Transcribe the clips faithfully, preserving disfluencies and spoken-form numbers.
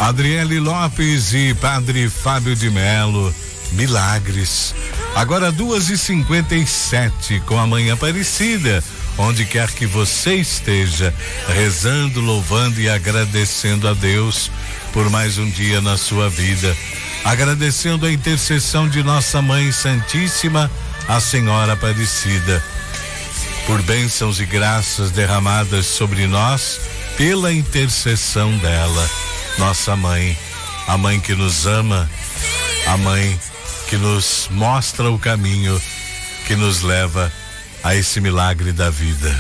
Adriele Lopes e Padre Fábio de Melo, milagres. Agora duas e cinquenta e sete com a Mãe Aparecida, onde quer que você esteja, rezando, louvando e agradecendo a Deus por mais um dia na sua vida, agradecendo a intercessão de nossa Mãe Santíssima, a Senhora Aparecida, por bênçãos e graças derramadas sobre nós pela intercessão dela, nossa Mãe, a Mãe que nos ama, a Mãe que nos mostra o caminho que nos leva a esse milagre da vida.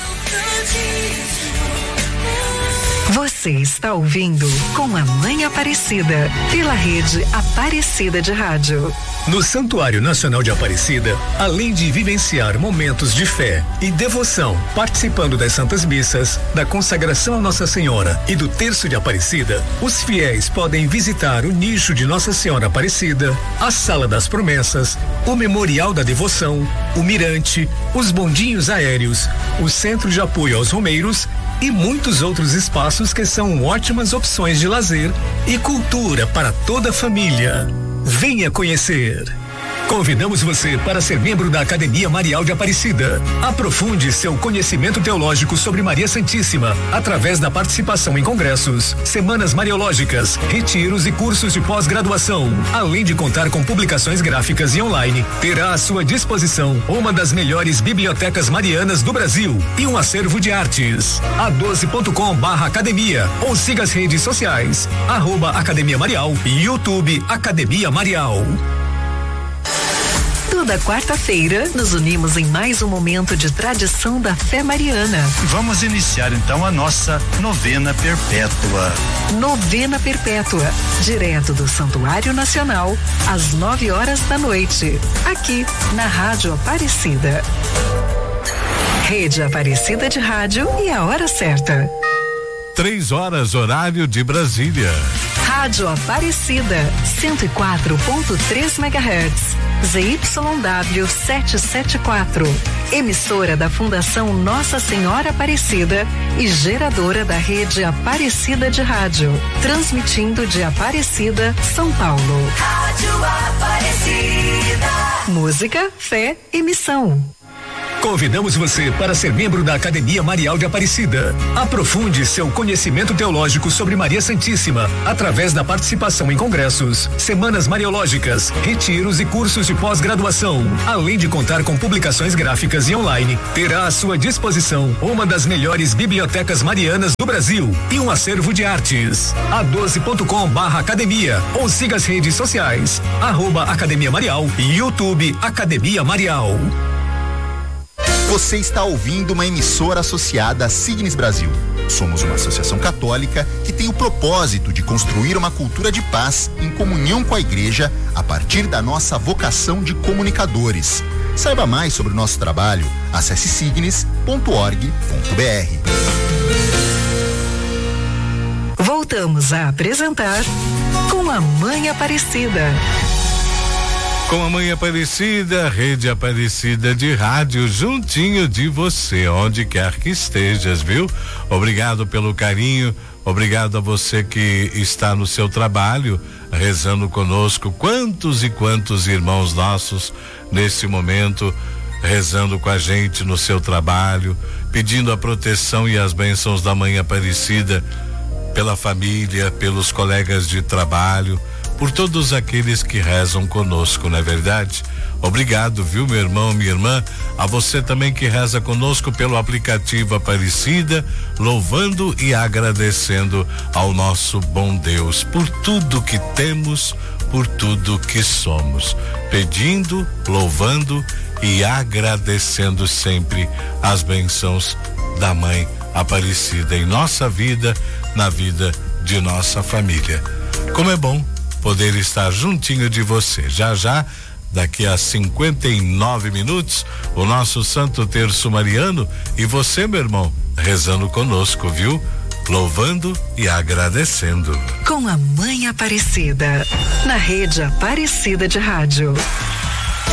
Você está ouvindo Com a Mãe Aparecida, pela rede Aparecida de Rádio. No Santuário Nacional de Aparecida, além de vivenciar momentos de fé e devoção, participando das Santas Missas, da consagração a Nossa Senhora e do Terço de Aparecida, os fiéis podem visitar o nicho de Nossa Senhora Aparecida, a Sala das Promessas, o Memorial da Devoção, o Mirante, os bondinhos aéreos, o Centro de Apoio aos Romeiros e muitos outros espaços que são ótimas opções de lazer e cultura para toda a família. Venha conhecer. Convidamos você para ser membro da Academia Marial de Aparecida. Aprofunde seu conhecimento teológico sobre Maria Santíssima através da participação em congressos, semanas mariológicas, retiros e cursos de pós-graduação. Além de contar com publicações gráficas e online, terá à sua disposição uma das melhores bibliotecas marianas do Brasil e um acervo de artes. a doze ponto com barra academia ou siga as redes sociais, arroba Academia Marial e YouTube Academia Marial. Toda quarta-feira, nos unimos em mais um momento de tradição da fé mariana. Vamos iniciar então a nossa novena perpétua. Novena perpétua, direto do Santuário Nacional, às nove horas da noite, aqui na Rádio Aparecida. Rede Aparecida de Rádio e a hora certa. Três horas, horário de Brasília. Rádio Aparecida, cento e quatro ponto três megahertz, Z Y W setecentos e setenta e quatro, emissora da Fundação Nossa Senhora Aparecida e geradora da rede Aparecida de Rádio, transmitindo de Aparecida, São Paulo. Rádio Aparecida. Música, fé e missão. Convidamos você para ser membro da Academia Marial de Aparecida. Aprofunde seu conhecimento teológico sobre Maria Santíssima através da participação em congressos, semanas mariológicas, retiros e cursos de pós-graduação. Além de contar com publicações gráficas e online, terá à sua disposição uma das melhores bibliotecas marianas do Brasil e um acervo de artes. a doze ponto com barra academia ou siga as redes sociais, arroba Academia Marial e YouTube Academia Marial. Você está ouvindo uma emissora associada a Signes Brasil. Somos uma associação católica que tem o propósito de construir uma cultura de paz em comunhão com a igreja a partir da nossa vocação de comunicadores. Saiba mais sobre o nosso trabalho, acesse signes ponto org ponto br. Voltamos a apresentar Com a Mãe Aparecida. Com a Mãe Aparecida, Rede Aparecida de Rádio, juntinho de você, onde quer que estejas, viu? Obrigado pelo carinho, obrigado a você que está no seu trabalho, rezando conosco. Quantos e quantos irmãos nossos nesse momento rezando com a gente no seu trabalho, pedindo a proteção e as bênçãos da Mãe Aparecida pela família, pelos colegas de trabalho, por todos aqueles que rezam conosco, não é verdade? Obrigado, viu, meu irmão, minha irmã, a você também que reza conosco pelo aplicativo Aparecida, louvando e agradecendo ao nosso bom Deus por tudo que temos, por tudo que somos, pedindo, louvando e agradecendo sempre as bênçãos da Mãe Aparecida em nossa vida, na vida de nossa família. Como é bom poder estar juntinho de você. Já já, daqui a cinquenta e nove minutos, o nosso Santo Terço Mariano e você, meu irmão, rezando conosco, viu? Louvando e agradecendo. Com a Mãe Aparecida, na Rede Aparecida de Rádio.